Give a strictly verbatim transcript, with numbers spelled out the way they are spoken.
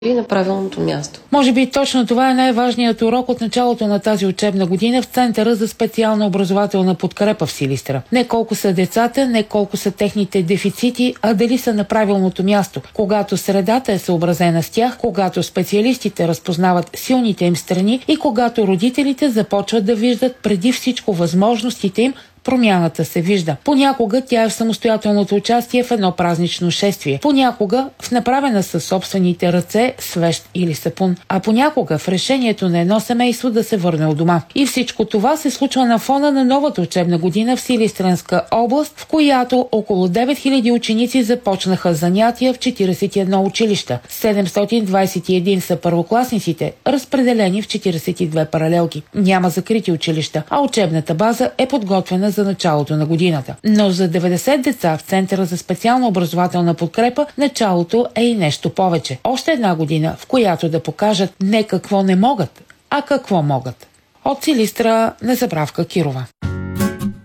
и на правилното място. Може би точно това е най-важният урок от началото на тази учебна година в Центъра за специална образователна подкрепа в Силистра. Не колко са децата, не колко са техните дефицити, а дали са на правилното място. Когато средата е съобразена с тях, когато специалистите разпознават силните им страни и когато родителите започват да виждат преди всичко възможностите им, промяната се вижда. Понякога тя е в самостоятелното участие в едно празнично шествие. Понякога в направена със собствените ръце свещ или сапун. А понякога в решението на едно семейство да се върне у дома. И всичко това се случва на фона на новата учебна година в Силистренска област, в която около девет хиляди ученици започнаха занятия в четиридесет и едно училища. седемстотин двадесет и един са първокласниците, разпределени в четиридесет и две паралелки. Няма закрити училища, а учебната база е подготвена за началото на годината. Но за деветдесет деца в Центъра за специална образователна подкрепа началото е и нещо повече. Още една година, в която да покажат не какво не могат, а какво могат. От Силистра, Незабравка Кирова.